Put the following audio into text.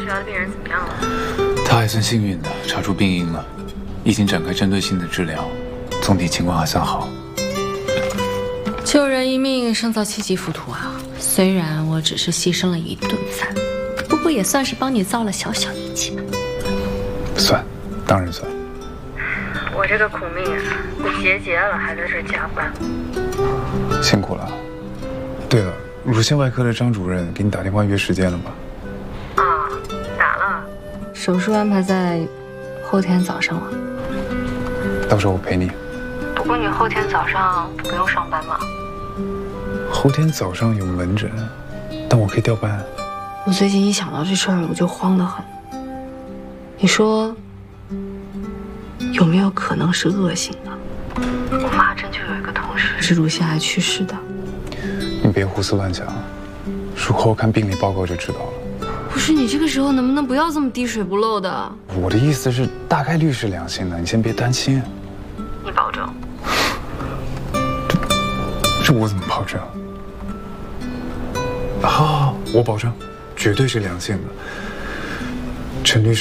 学校的病人怎么样了？ 他还算幸运的，查出病因了，已经展开针对性的治疗，总体情况还算好。 救人一命，胜造七级浮屠啊！虽然我只是牺牲了一顿饭，不过也算是帮你造了小小业绩吧。 算，当然算。 我这个苦命啊，我结了还在这加班。 辛苦了。对了，乳腺外科的张主任给你打电话约时间了吗？ 啊，打了。 手术安排在后天早上了。 到时候我陪你。 不过你后天早上不用上班吗？ 后天早上有门诊，但我可以调班。 我最近一想到这事儿，我就慌得很。你说，有没有可能是恶性的？我妈真就有一个同事是乳腺癌去世的。 你别胡思乱想，术后看病历报告就知道了。 不是，你这个时候能不能不要这么滴水不漏的？ 我的意思是，大概率是良性的，你先别担心。 你保证？ 这我怎么保证？好，我保证，绝对是良性的。陈律师。